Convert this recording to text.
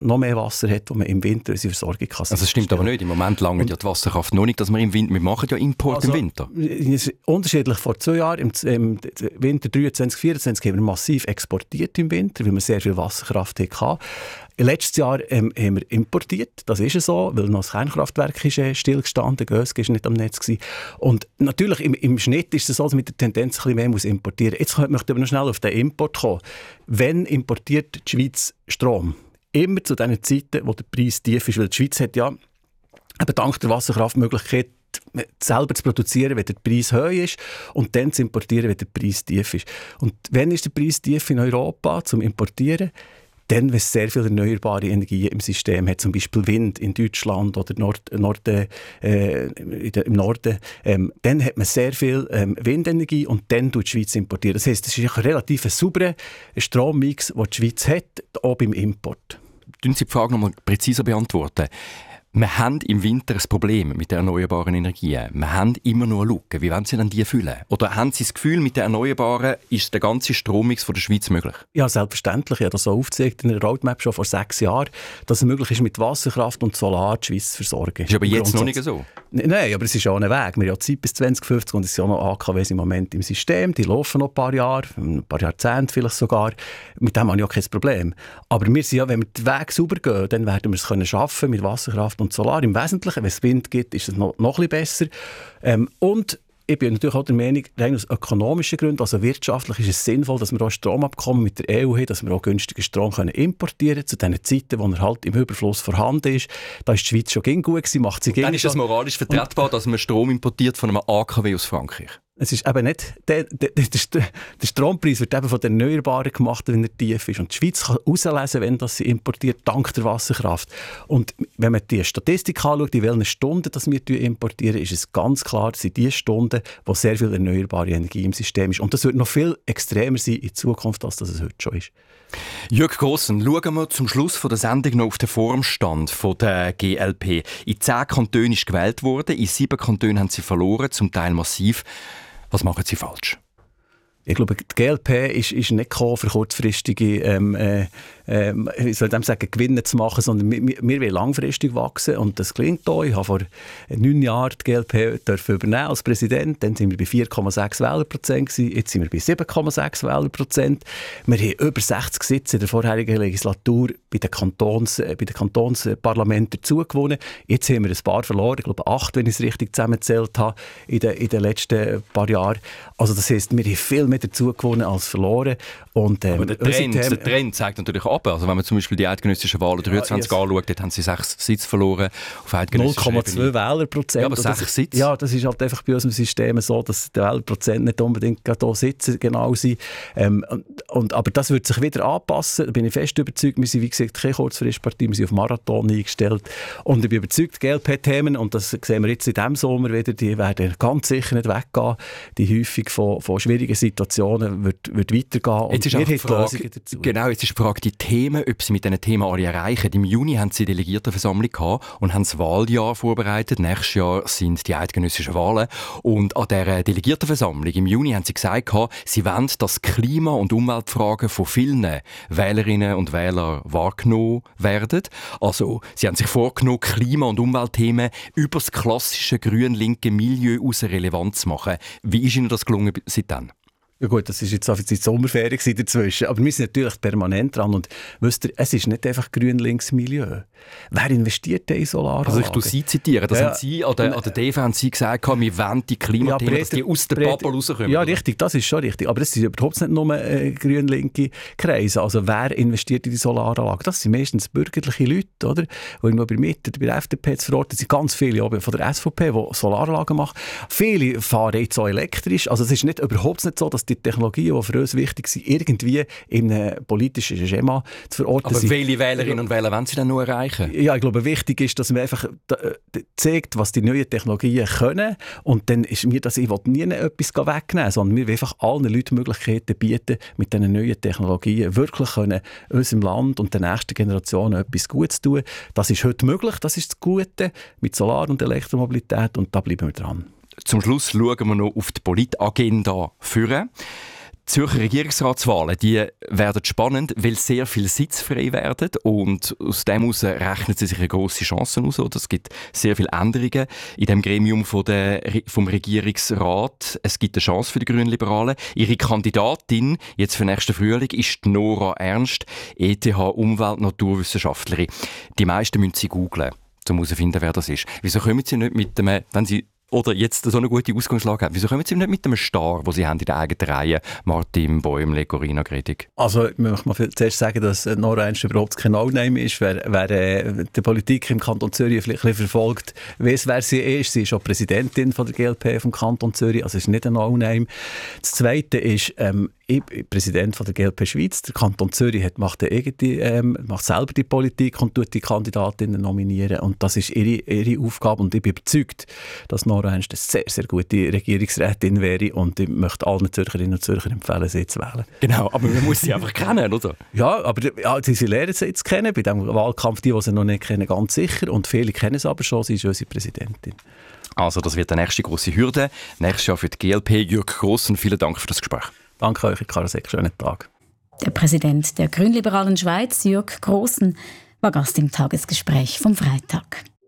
noch mehr Wasser hat, wo man im Winter unsere Versorgung kann. Also das stimmt aber nicht. Im Moment lange ja die Wasserkraft noch nicht, dass wir im Winter... Wir machen ja Import im Winter. Unterschiedlich vor 2 Jahren. Im Winter 23/24 haben wir massiv exportiert im Winter, weil wir sehr viel Wasserkraft hatten. Letztes Jahr haben wir importiert. Das ist so, weil noch das Kernkraftwerk ist stillgestanden, Gösg war nicht am Netz gewesen. Und natürlich im Schnitt ist es so, dass man mit der Tendenz ein bisschen mehr muss importieren. Jetzt möchte ich aber noch schnell auf den Import kommen. Wenn importiert die Schweiz Strom? Immer zu den Zeiten, wo der Preis tief ist. Weil die Schweiz hat ja eben dank der Wasserkraft die Möglichkeit, selber zu produzieren, wenn der Preis hoch ist, und dann zu importieren, wenn der Preis tief ist. Und wenn ist der Preis tief in Europa zum Importieren? Dann, wenn es sehr viele erneuerbare Energien im System hat, zum Beispiel Wind in Deutschland oder im Norden, dann hat man sehr viel Windenergie und dann tut die Schweiz importieren. Das heisst, es ist ein relativ sauberer Strommix, den die Schweiz hat, auch beim Import. Können Sie die Frage noch mal präziser beantworten? Wir haben im Winter ein Problem mit den erneuerbaren Energien. Wir haben immer nur Lücken. Wie wollen Sie denn die füllen? Oder haben Sie das Gefühl, mit den Erneuerbaren ist der ganze Strommix von der Schweiz möglich? Ja, selbstverständlich. Ich habe das so aufgezeigt in der Roadmap schon vor 6 Jahren, dass es möglich ist, mit Wasserkraft und Solar die Schweiz zu versorgen. Ist aber jetzt noch nicht so? Nein, aber es ist auch ein Weg. Wir haben ja Zeit bis 2050 und es sind ja noch AKWs im Moment im System. Die laufen noch ein paar Jahre, ein paar Jahrzehnte vielleicht sogar. Mit dem habe ich auch kein Problem. Aber wir sind ja, wenn wir den Weg sauber gehen, dann werden wir es schaffen mit Wasserkraft und Solar. Im Wesentlichen, wenn es Wind gibt, ist es noch ein bisschen besser. Und ich bin natürlich auch der Meinung, rein aus ökonomischen Gründen, also wirtschaftlich ist es sinnvoll, dass wir auch Stromabkommen mit der EU haben, dass wir auch günstigen Strom importieren können, zu den Zeiten, wo er halt im Überfluss vorhanden ist. Da ist die Schweiz schon gut gewesen, macht sie dann ist es moralisch vertretbar, dass man Strom importiert von einem AKW aus Frankreich? Es ist eben nicht, der Strompreis wird eben von den Erneuerbaren gemacht, wenn er tief ist. Und die Schweiz kann herauslesen, wenn das sie importiert, dank der Wasserkraft. Und wenn man die Statistik anschaut, in welchen Stunden das wir importieren, ist es ganz klar, das sind die Stunden, wo sehr viel erneuerbare Energie im System ist. Und das wird noch viel extremer sein in Zukunft, als das es heute schon ist. Jürg Grossen, schauen wir zum Schluss der Sendung noch auf den Formstand der GLP. In 10 Kantonen ist gewählt worden, in 7 Kantonen haben sie verloren, zum Teil massiv. Was machen Sie falsch? Ich glaube, die GLP ist nicht gekommen, für kurzfristige Gewinne zu machen, sondern wir wollen langfristig wachsen und das klingt auch. Ich habe vor 9 Jahren die GLP übernehmen als Präsident. Dann sind wir bei 4,6 Wählerprozent gewesen. Jetzt sind wir bei 7,6 Wählerprozent. Wir haben über 60 Sitze in der vorherigen Legislatur bei den Kantonsparlamenten dazugewonnen. Jetzt haben wir ein paar verloren, ich glaube 8, wenn ich es richtig zusammengezählt habe, in den letzten paar Jahren. Also das heisst, wir haben viel mehr dazu gewonnen als verloren. Und, aber der Trend zeigt natürlich ab. Also wenn man zum Beispiel die eidgenössischen Wahlen 23 anschaut, dort haben sie 6 Sitze verloren. 0,2 Wählerprozent. Ja, aber 6 Sitze. Ja, das ist halt einfach bei unserem System so, dass die Wählerprozent nicht unbedingt hier sitzen genau sind. Aber das wird sich wieder anpassen. Da bin ich fest überzeugt. Wir sind, wie gesagt, keine Kurzfristpartie. Wir sind auf Marathon eingestellt. Und ich bin überzeugt, die GLP-Themen, und das sehen wir jetzt in diesem Sommer wieder, die werden ganz sicher nicht weggehen. Die Häufung von schwierigen Situationen wird weitergehen. Jetzt ist auch die Frage, genau, jetzt ist die Frage, die Themen, ob Sie mit diesen Themen alle erreichen. Im Juni haben Sie Delegiertenversammlung gehabt und haben das Wahljahr vorbereitet. Nächstes Jahr sind die eidgenössischen Wahlen. Und an dieser Delegiertenversammlung im Juni haben Sie gesagt, Sie wollen, dass Klima- und Umweltfragen von vielen Wählerinnen und Wählern wahrgenommen werden. Also, Sie haben sich vorgenommen, Klima- und Umweltthemen über das klassische grün-linke Milieu heraus relevant zu machen. Wie ist Ihnen das gelungen seitdem? Ja gut, das war jetzt auf die Sommerferien dazwischen. Aber wir sind natürlich permanent dran. Und wisst ihr, es ist nicht einfach grün-links Milieu. Wer investiert denn in Solaranlagen? Also ich Sie zitieren. Das haben Sie an der DEFA haben Sie gesagt, wir wollen die Klimathemen, dass die aus der Bubble rauskommen. Ja, richtig, das ist schon richtig. Aber es sind überhaupt nicht nur grün-linke Kreise. Also wer investiert in die Solaranlagen? Das sind meistens bürgerliche Leute, oder? Die irgendwo bei der Mitte, bei der FDP zu verorten sind ganz viele auch von der SVP, die Solaranlagen machen. Viele fahren jetzt auch elektrisch. Also es ist überhaupt nicht so, dass die Technologien, die für uns wichtig sind, irgendwie in einem politischen Schema zu verorten sind. Aber welche Wählerinnen und Wähler wollen Sie dann nur erreichen? Ja, ich glaube, wichtig ist, dass man einfach zeigt, was die neuen Technologien können. Und dann ist mir das, ich will nie etwas wegnehmen, sondern wir wollen einfach allen Leuten Möglichkeiten bieten, mit diesen neuen Technologien wirklich können, unserem Land und der nächsten Generation etwas Gutes zu tun. Das ist heute möglich, das ist das Gute mit Solar- und Elektromobilität und da bleiben wir dran. Zum Schluss schauen wir noch auf die Politagenda führen. Zürcher Regierungsratswahlen, die werden spannend, weil sehr viele Sitze frei werden und aus dem heraus rechnen sie sich eine grosse Chance aus. Oder? Es gibt sehr viele Änderungen in dem Gremium vom Regierungsrat. Es gibt eine Chance für die Grünliberalen. Ihre Kandidatin jetzt für nächsten Frühling ist Nora Ernst, ETH-Umwelt-Naturwissenschaftlerin. Die meisten müssen sie googlen, um herauszufinden, wer das ist. Wieso kommen sie nicht mit dem, wenn sie oder jetzt so eine gute Ausgangslage haben, wieso kommen sie nicht mit einem Star, den sie haben in der eigenen Reihe, Martin Bäumle, Corinna Gredig? Also ich möchte mal zuerst sagen, dass Nora Ernst überhaupt kein No-Name ist. Wer die Politik im Kanton Zürich vielleicht ein bisschen verfolgt, weiss, wer sie ist. Sie ist auch Präsidentin von der GLP vom Kanton Zürich, also ist nicht ein No-Name. Das Zweite ist, ich bin Präsident von der GLP Schweiz. Der Kanton Zürich macht selber die Politik und tut die Kandidatinnen nominieren. Und das ist ihre Aufgabe. Und ich bin überzeugt, dass Nora Ernst eine sehr, sehr gute Regierungsrätin wäre. Und ich möchte allen Zürcherinnen und Zürchern empfehlen, sie zu wählen. Genau, aber man muss sie einfach kennen, oder? Ja, aber sie lernen sie jetzt kennen. Bei diesem Wahlkampf, die sie noch nicht kennen, ganz sicher. Und viele kennen sie aber schon. Sie ist unsere Präsidentin. Also das wird die nächste grosse Hürde. Nächstes Jahr für die GLP. Jürg Grossen, vielen Dank für das Gespräch. Danke euch, Karasek. Schönen Tag. Der Präsident der Grünliberalen Schweiz, Jürg Grossen, war Gast im Tagesgespräch vom Freitag.